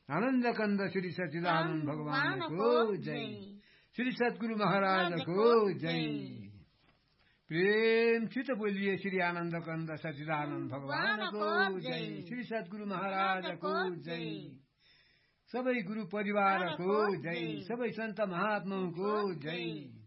आनन्द कंद श्री सच्चिदानंद भगवान को जय। श्री सद्गुरु महाराज को जय। प्रेम चित बोलिए श्री आनंद कंद सच्चिदानंद भगवान को जय। श्री सद्गुरु महाराज को जय। सबै गुरु परिवार को जय। सबै संत महात्मा को जय।